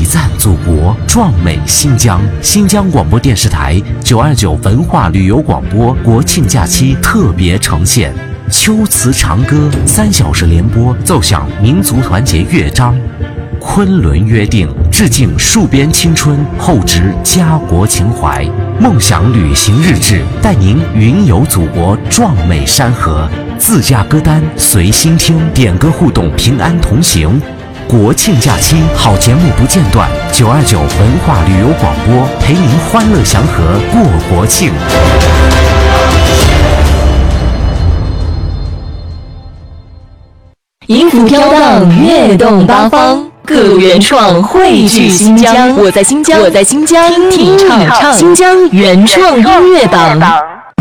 璀璨祖国，壮美新疆。新疆广播电视台929文化旅游广播国庆假期特别呈现秋词长歌，3小时联播，奏响民族团结乐章。昆仑约定，致敬戍边青春，厚植家国情怀。梦想旅行日志，带您云游祖国壮美山河。自驾歌单随心听，点歌互动，平安同行。国庆假期好节目不间断，929文化旅游广播陪您欢乐祥和过国庆。 音符飘荡，跃动八方，各路原创汇聚新疆。我在新疆，听你唱，新疆原创音乐榜。